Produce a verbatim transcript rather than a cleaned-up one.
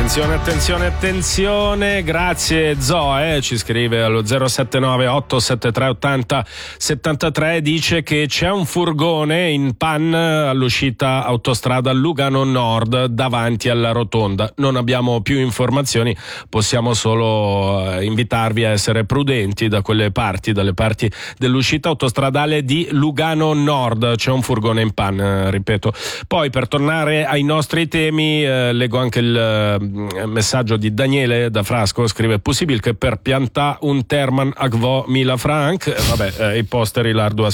Attenzione, attenzione, attenzione, grazie Zoe, ci scrive allo zero sette nove otto sette tre otto zero sette tre, dice che c'è un furgone in panne all'uscita autostrada Lugano Nord davanti alla rotonda. Non abbiamo più informazioni, possiamo solo invitarvi a essere prudenti da quelle parti, dalle parti dell'uscita autostradale di Lugano Nord, c'è un furgone in panne, ripeto. Poi per tornare ai nostri temi, eh, leggo anche il eh, messaggio di Daniele da Frasco, scrive: possibile che per piantare un terman a gvo mila franc, eh, vabbè, eh, i posteri l'ardua